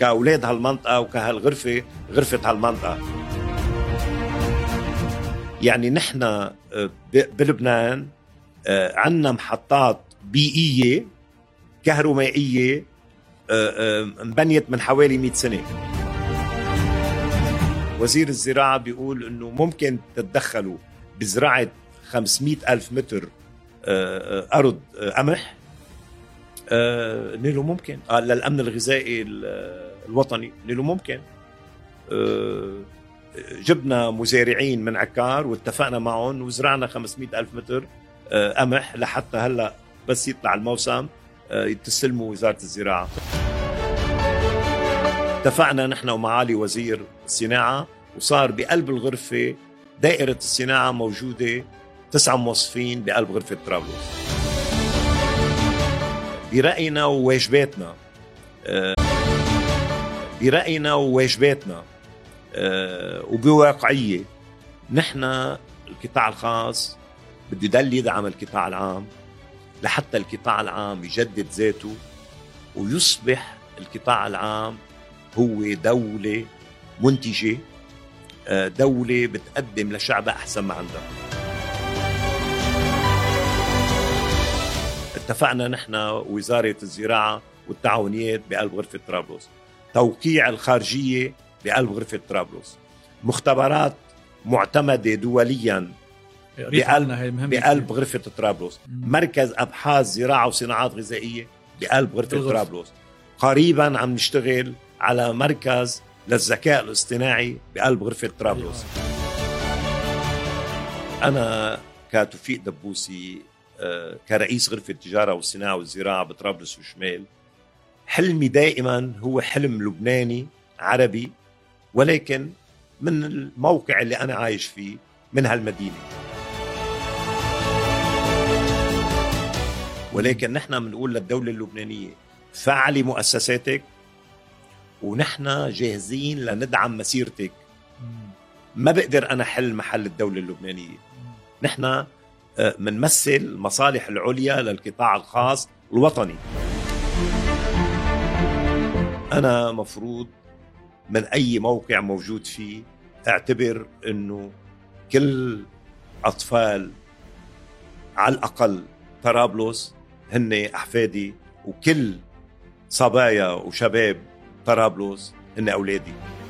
كأولاد هالمنطقة وكهالغرفة غرفة هالمنطقة. يعني نحن بلبنان عنا محطات بيئية كهرومائية مبنيت من حوالي 100 سنة. وزير الزراعة بيقول إنه ممكن تتدخلوا بزراعة 500,000 متر أرض قمح. نيلو ممكن للأمن الغذائي الوطني، نيلو ممكن. جبنا مزارعين من عكار واتفقنا معهم وزرعنا 500,000 متر قمح لحتى هلأ بس يطلع الموسم يتسلموا وزارة الزراعة. اتفقنا نحن ومعالي وزير الصناعة، وصار بقلب الغرفة دائرة الصناعة موجودة 9 موظفين بقلب غرفة طرابلس. برأينا وواجباتنا وبواقعية، نحن القطاع الخاص بده يضل يدعم القطاع العام لحتى القطاع العام يجدد ذاته ويصبح القطاع العام هو دولة منتجة، دولة بتقدم لشعبها أحسن ما عندها. اتفقنا نحن وزارة الزراعة والتعاونيات بقلب غرفة طرابلس، توقيع الخارجية بقلب غرفة طرابلس، مختبرات معتمدة دوليا بقلب غرفة طرابلس، مركز أبحاث زراعة وصناعات غذائية بقلب غرفة طرابلس. قريبا عم نشتغل على مركز للذكاء الاصطناعي بقلب غرفة طرابلس. أنا كتوفيق دبوسي كرئيس غرفة التجارة والصناعة والزراعة بطرابلس وشمال، حلمي دائما هو حلم لبناني عربي، ولكن من الموقع اللي أنا عايش فيه من هالمدينة. ولكن نحن بنقول للدولة اللبنانية فعلي مؤسساتك ونحن جاهزين لندعم مسيرتك. ما بقدر أنا حل محل الدولة اللبنانية. نحن منمثل المصالح العليا للقطاع الخاص الوطني. أنا مفروض من أي موقع موجود فيه اعتبر أنه كل أطفال على الأقل طرابلس هن أحفادي، وكل صبايا وشباب طرابلس هن أولادي.